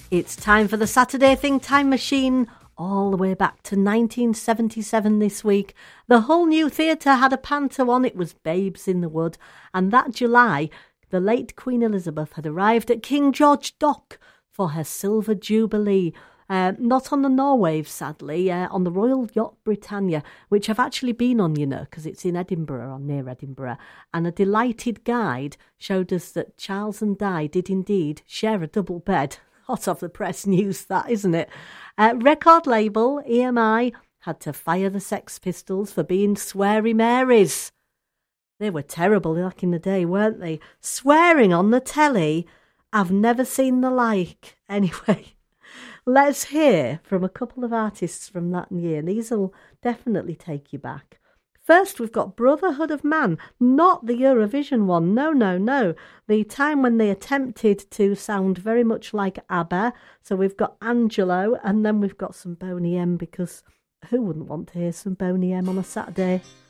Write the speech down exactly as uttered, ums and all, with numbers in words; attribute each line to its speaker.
Speaker 1: It's time for the Saturday Thing Time Machine, all the way back to nineteen seventy-seven this week. The whole new theatre had a panto on. It was Babes in the Wood. And that July, the late Queen Elizabeth had arrived at King George Dock for her Silver Jubilee. Uh, not on the Norwave, sadly, uh, on the Royal Yacht Britannia, which I've actually been on, you know, because it's in Edinburgh or near Edinburgh. And a delighted guide showed us that Charles and Di did indeed share a double bed. Hot off the press news, that, isn't it? Uh, record label E M I had to fire the Sex Pistols for being sweary Marys. They were terrible back in the day, weren't they? Swearing on the telly, I've never seen the like. Anyway, let's hear from a couple of artists from that year. These will definitely take you back. First, we've got Brotherhood of Man, not the Eurovision one. No, no, no. The time when they attempted to sound very much like ABBA. So we've got Angelo, and then we've got some Boney M, because who wouldn't want to hear some Boney M on a Saturday?